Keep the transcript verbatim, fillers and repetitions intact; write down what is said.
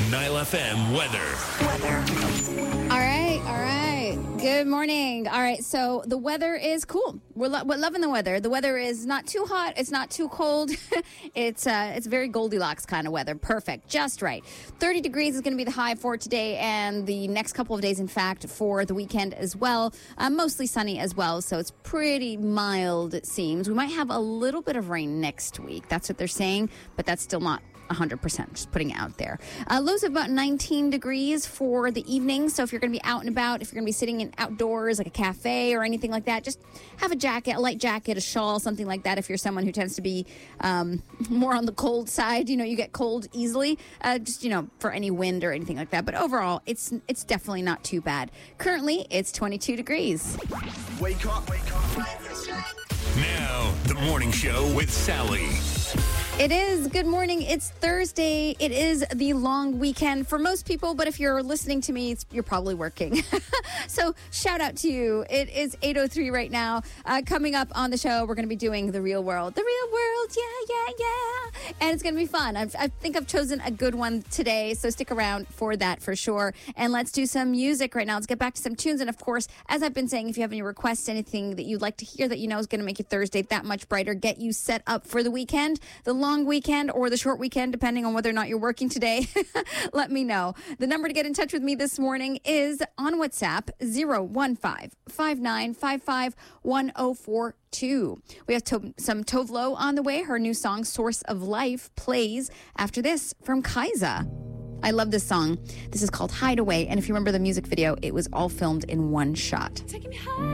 Nile F M weather. All right, all right. Good morning. All right, so the weather is cool. We're, lo- we're loving the weather. The weather is not too hot. It's not too cold. it's uh, it's very Goldilocks kind of weather. Perfect, just right. thirty degrees is going to be the high for today and the next couple of days, in fact, for the weekend as well. Uh, mostly sunny as well, so it's pretty mild, it seems. We might have a little bit of rain next week. That's what they're saying, but that's still not one hundred percent, just putting it out there. Uh, lows of about nineteen degrees for the evening. So if you're going to be out and about, if you're going to be sitting in outdoors like a cafe or anything like that, just have a jacket, a light jacket, a shawl, something like that. If you're someone who tends to be um, more on the cold side, you know, you get cold easily, uh, just, you know, for any wind or anything like that. But overall, it's it's definitely not too bad. Currently, it's twenty-two degrees. Wake up, wake up. Now, the morning show with Sally. It is. Good morning. It's Thursday. It is the long weekend for most people, but if you're listening to me, it's, you're probably working. So shout out to you. It is eight oh three right now. Uh, coming up on the show, we're going to be doing The Real World. The Real World, yeah, yeah, yeah. And it's going to be fun. I've, I think I've chosen a good one today, so stick around for that for sure. And let's do some music right now. Let's get back to some tunes. And of course, as I've been saying, if you have any requests, anything that you'd like to hear that you know is going to make your Thursday that much brighter, get you set up for the weekend, the long weekend or the short weekend, depending on whether or not you're working today, let me know. The number to get in touch with me this morning is on WhatsApp, zero one five, five nine five five, one oh four two. We have to- some Tove Lo on the way. Her new song, Source of Life, plays after this from Kaisa. I love this song. This is called Hideaway, and if you remember the music video, it was all filmed in one shot. Taking me high.